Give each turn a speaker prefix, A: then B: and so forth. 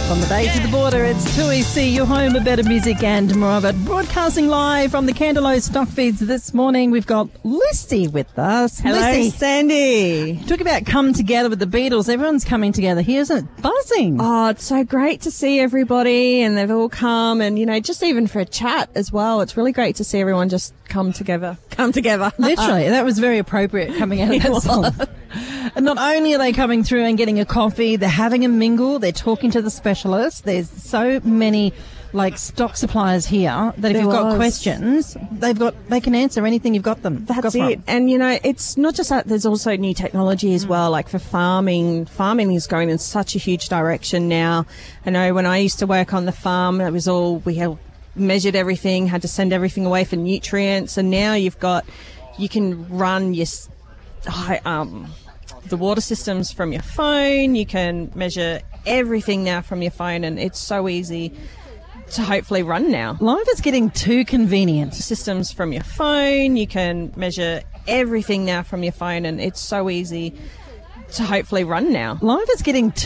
A: From the bay to the border, it's 2EC, your home of better music and more of it. Broadcasting live from the Candelo stock feeds this morning. We've got Lucy with us.
B: Hello,
A: Lucy,
B: Sandy.
A: talk about come together with the Beatles. Everyone's coming together here, isn't it? Buzzing.
B: Oh, it's so great to see everybody, and they've all come, and, you know, just even for a chat as well. It's really great to see everyone just come together.
A: Literally, that was very appropriate coming out of that song. And not only are they coming through and getting a coffee, they're having a mingle, they're talking to the specialists. There's so many stock suppliers here that if you've got questions, they can answer anything you've got them.
B: That's it. And, you know, it's not just that, there's also new technology as well, like for farming. Farming is going in such a huge direction now. I know when I used to work on the farm, it was all, we had measured everything, had to send everything away for nutrients, and now you can run your the water systems from your phone. You can measure everything now from your phone, and it's so easy to hopefully run now.
A: Life is getting too convenient.
B: Systems from your phone. You can measure everything now from your phone, and it's so easy to hopefully run now.
A: Life is getting